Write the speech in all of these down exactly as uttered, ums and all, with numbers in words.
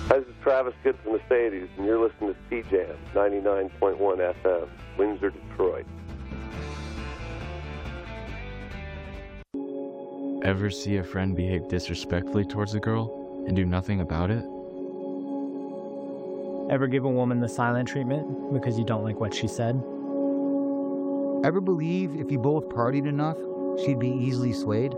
Hi, this is Travis Good from Mercedes, and you're listening to C-Jam, ninety-nine point one F M, Windsor, Detroit. Ever see a friend behave disrespectfully towards a girl and do nothing about it? Ever give a woman the silent treatment because you don't like what she said? Ever believe if you both partied enough, she'd be easily swayed?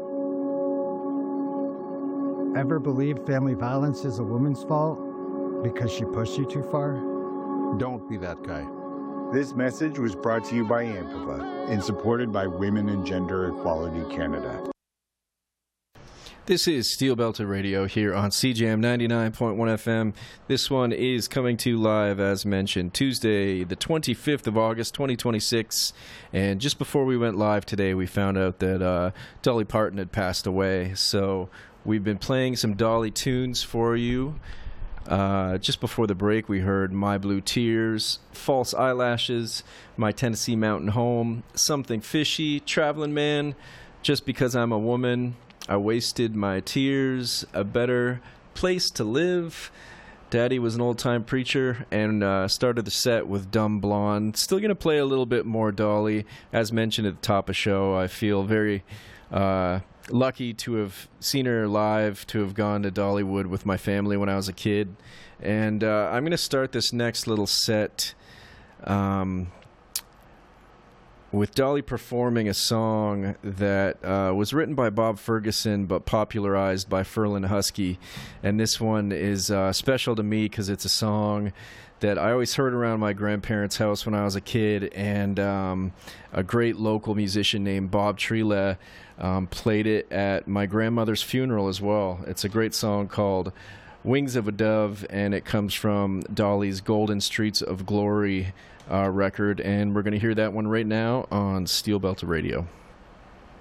Ever believe family violence is a woman's fault because she pushed you too far? Don't be that guy. This message was brought to you by AMPAVA and supported by Women and Gender Equality Canada. This is Steel Belted Radio here on C J M ninety-nine point one F M. This one is coming to you live, as mentioned, Tuesday, the twenty-fifth of August, twenty twenty-six. And just before we went live today, we found out that uh, Dolly Parton had passed away. So we've been playing some Dolly tunes for you. Uh, just before the break, we heard My Blue Tears, False Eyelashes, My Tennessee Mountain Home, Something Fishy, Traveling Man, Just Because I'm a Woman, I Wasted My Tears, A Better Place to Live, Daddy Was an Old-Time Preacher, and uh, started the set with Dumb Blonde. Still going to play a little bit more Dolly. As mentioned at the top of the show, I feel very uh, lucky to have seen her live, to have gone to Dollywood with my family when I was a kid. And uh, I'm going to start this next little set um, with Dolly performing a song that uh, was written by Bob Ferguson but popularized by Ferlin Husky. And this one is uh, special to me because it's a song that I always heard around my grandparents' house when I was a kid, and um, a great local musician named Bob Trela um, played it at my grandmother's funeral as well. It's a great song called Wings of a Dove, and it comes from Dolly's Golden Streets of Glory uh, record, and we're going to hear that one right now on Steel Belted Radio.